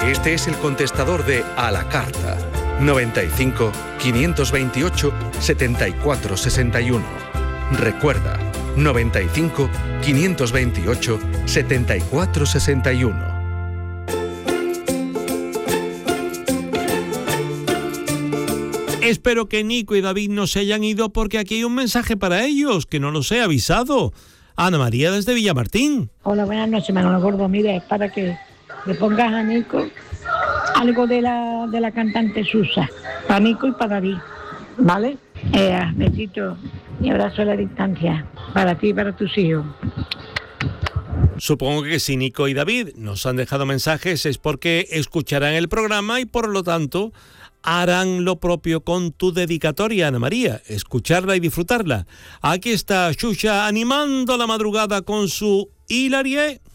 Este es el contestador de A la Carta. 95 528 74 61. Recuerda, 95 528 74 61. Espero que Nico y David no se hayan ido porque aquí hay un mensaje para ellos, que no los he avisado. Ana María desde Villamartín. Hola, buenas noches, Manolo Gordo. Mira, es para que le pongas a Nico algo de la cantante Susa, para Nico y para David, ¿vale? Besito y abrazo a la distancia, para ti y para tus hijos. Supongo que si Nico y David nos han dejado mensajes es porque escucharán el programa y por lo tanto harán lo propio con tu dedicatoria, Ana María, escucharla y disfrutarla. Aquí está Xuxa animando la madrugada con su Hilarie.